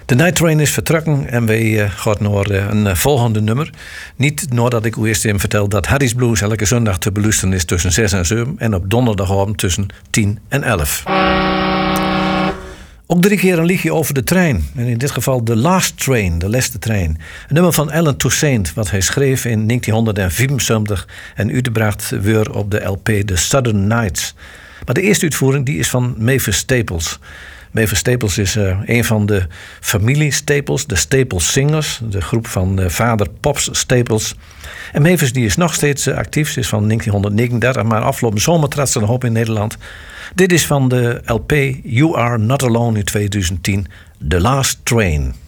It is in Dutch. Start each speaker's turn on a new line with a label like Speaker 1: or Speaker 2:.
Speaker 1: De Night Train is vertrokken en wij gaan naar een volgende nummer. Niet nadat ik u eerst even vertel dat Harry's Blues elke zondag te beluisteren is tussen 6 en 7 en op donderdagavond tussen 10 en 11. Ook 3 keer een liedje over de trein. En in dit geval The Last Train, de laatste trein. Een nummer van Alan Toussaint, wat hij schreef in 1975 en uitgebracht weer op de LP The Southern Nights. Maar de eerste uitvoering die is van Mavis Staples. Mavis Staples is een van de familie Staples, de Staples Singers, de groep van vader Pops Staples. En Mavis die is nog steeds actief, ze is van 1939, maar afgelopen zomer trad ze nog op in Nederland. Dit is van de LP You Are Not Alone in 2010, The Last Train.